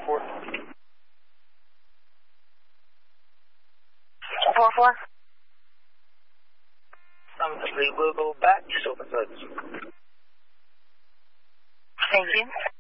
4-4. 4-4. I'm complete. We'll go back. Just open sides. Thank you.